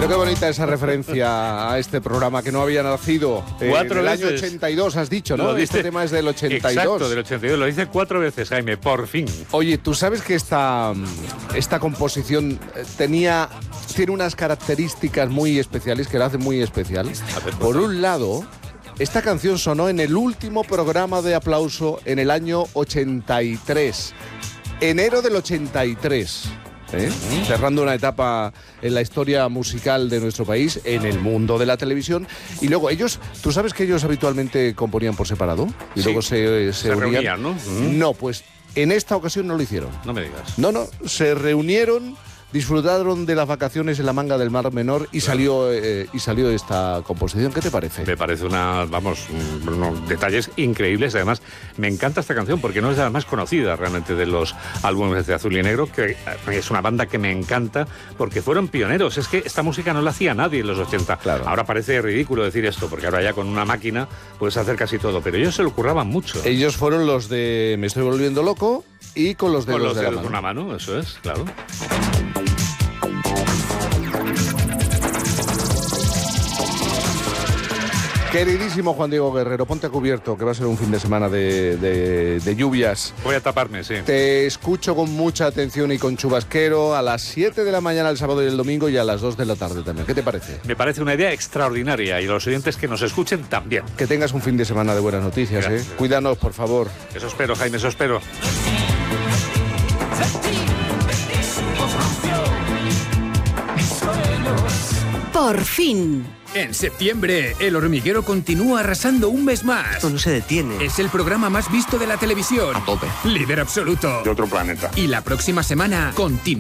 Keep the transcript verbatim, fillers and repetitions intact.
Pero qué bonita esa referencia a este programa que no había nacido eh, cuatro en el veces. año ochenta y dos, has dicho, ¿no? Lo dice, este tema es del ochenta y dos. Exacto, del ochenta y dos. Lo dice cuatro veces, Jaime, por fin. Oye, ¿tú sabes que esta, esta composición tenía, tiene unas características muy especiales que la hacen muy especial? Por un lado, esta canción sonó en el último programa de Aplauso en el año ochenta y tres. Enero del ochenta y tres. ¿Eh? Cerrando una etapa en la historia musical de nuestro país, en el mundo de la televisión. Y luego ellos, ¿tú sabes que ellos habitualmente componían por separado? Y Sí. luego se, se, Se unían. reunían, ¿no? Mm. No, pues en esta ocasión no lo hicieron. No me digas. No, no, se reunieron, disfrutaron de las vacaciones en la manga del Mar Menor y, claro. salió, eh, y salió esta composición. ¿Qué te parece? Me parece una, vamos, unos detalles increíbles. Además, me encanta esta canción porque no es la más conocida realmente de los álbumes de Azul y Negro, que es una banda que me encanta porque fueron pioneros. Es que esta música no la hacía nadie en los ochenta. Claro. Ahora parece ridículo decir esto, porque ahora ya con una máquina puedes hacer casi todo, pero ellos se lo curraban mucho. Ellos fueron los de Me estoy volviendo loco y con los dedos, con los de, dedos la de una mano, eso es, claro. Queridísimo Juan Diego Guerrero, ponte a cubierto, que va a ser un fin de semana de, de, de lluvias. Voy a taparme, sí. Te escucho con mucha atención y con chubasquero a las siete de la mañana el sábado y el domingo y a las dos de la tarde también. ¿Qué te parece? Me parece una idea extraordinaria y los oyentes que nos escuchen también. Que tengas un fin de semana de buenas noticias, Gracias. ¿eh? Cuídanos, por favor. Eso espero, Jaime, eso espero. Por fin. En septiembre, El Hormiguero continúa arrasando un mes más. Esto no se detiene. Es el programa más visto de la televisión. A tope. Líder absoluto. De otro planeta. Y la próxima semana continúa.